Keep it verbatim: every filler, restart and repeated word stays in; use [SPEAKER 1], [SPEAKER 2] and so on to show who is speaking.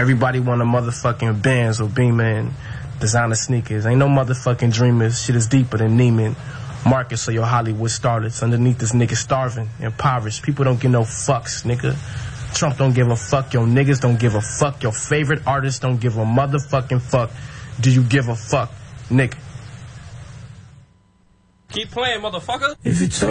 [SPEAKER 1] Everybody want a motherfucking Benz or Beamer and designer sneakers. Ain't no motherfucking dreamers. Shit is deeper than Neiman Marcus or your Hollywood starlets. Underneath this nigga starving, impoverished. People don't give no fucks, nigga. Trump don't give a fuck. Your niggas don't give a fuck. Your favorite artists don't give a motherfucking fuck. Do you give a fuck, nigga?
[SPEAKER 2] Keep playing, motherfucker.
[SPEAKER 3] If you